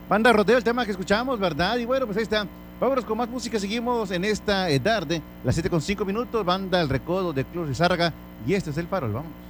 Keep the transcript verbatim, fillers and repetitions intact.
Banda Rodeo, el tema que escuchamos, ¿verdad? Y bueno, pues ahí está. Vámonos con más música. Seguimos en esta eh, tarde, las siete con cinco minutos. Banda El Recodo de Club de Zárraga. Y este es El Farol. Vamos.